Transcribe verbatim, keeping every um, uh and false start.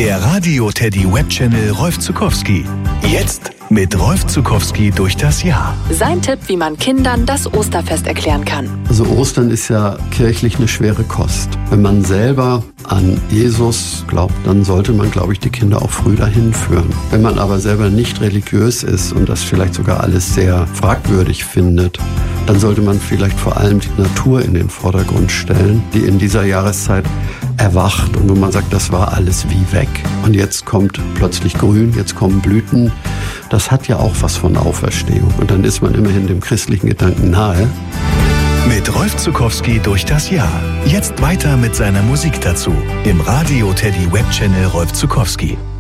Der Radio Teddy Webchannel Rolf Zuckowski. Jetzt mit Rolf Zuckowski durch das Jahr. Sein Tipp, wie man Kindern das Osterfest erklären kann. Also Ostern ist ja kirchlich eine schwere Kost. Wenn man selber an Jesus glaubt, dann sollte man, glaube ich, die Kinder auch früh dahin führen. Wenn man aber selber nicht religiös ist und das vielleicht sogar alles sehr fragwürdig findet, dann sollte man vielleicht vor allem die Natur in den Vordergrund stellen, die in dieser Jahreszeit erwacht und wo man sagt, das war alles wie weg. Und jetzt kommt plötzlich Grün, jetzt kommen Blüten. Das hat ja auch was von Auferstehung. Und dann ist man immerhin dem christlichen Gedanken nahe. Mit Rolf Zuckowski durch das Jahr. Jetzt weiter mit seiner Musik dazu. Im Radio Teddy Webchannel Rolf Zuckowski.